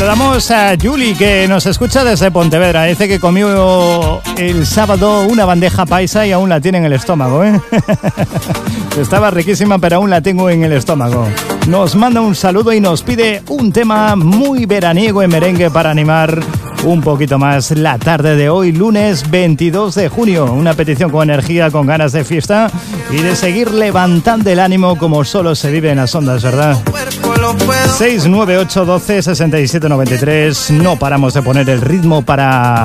Saludamos a Juli, que nos escucha desde Pontevedra. Dice que comió el sábado una bandeja paisa y aún la tiene en el estómago, ¿eh? Estaba riquísima, pero aún la tengo en el estómago. Nos manda un saludo y nos pide un tema muy veraniego en merengue para animar un poquito más la tarde de hoy, lunes 22 de junio. Una petición con energía, con ganas de fiesta y de seguir levantando el ánimo como solo se vive en las ondas, ¿verdad? 698 12 67 93. No paramos de poner el ritmo para